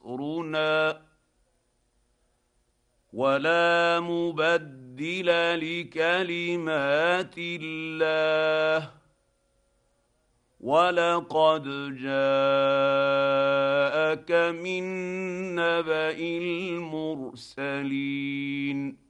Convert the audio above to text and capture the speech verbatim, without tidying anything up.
امرنا ولا مبدل لكلمات الله ولقد جاءك من نبأ المرسلين